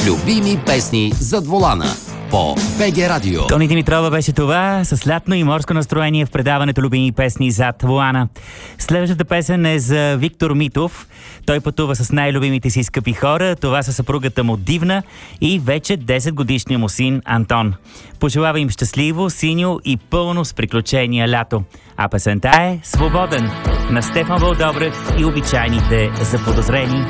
Любими песни зад волана по БГ Радио. Тони Димитрова беше това с лятно и морско настроение в предаването Любими песни зад волана. Следващата песен е за Виктор Митов. Той пътува с най-любимите си скъпи хора. Това са съпругата му Дивна и вече 10 годишния му син Антон. Пожелава им щастливо, синьо и пълно с приключения лято. А песента е "Свободен" на Стефан Вълдобрев и обичайните заподозрени.